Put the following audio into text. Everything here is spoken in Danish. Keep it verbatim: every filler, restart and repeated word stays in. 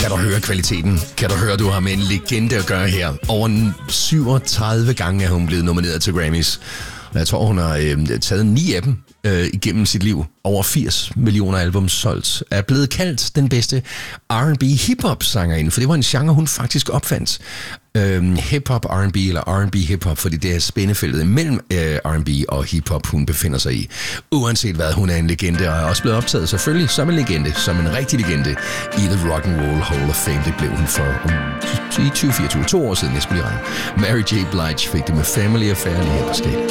Kan du høre kvaliteten? Kan du høre, du har med en legende at gøre her? Over syvogtredive gange er hun blevet nomineret til Grammys. Jeg tror, hun har øh, taget ni af dem øh, igennem sit liv. Over firs millioner album solgt. Er blevet kaldt den bedste R and B hip-hop sangerinde, for det var en genre, hun faktisk opfandt. Øh, hip-hop R and B eller R and B hip-hop, fordi det er spændefeltet mellem øh, R and B og hip-hop, hun befinder sig i. Uanset hvad, hun er en legende, og er også blevet optaget selvfølgelig som en legende, som en rigtig legende i The Rock and Roll Hall of Fame. Det blev hun for um, i tyve fireogtyve, to år siden, jeg skulle lige regne. Mary J. Blige fik det med Family Affair lige her på skab.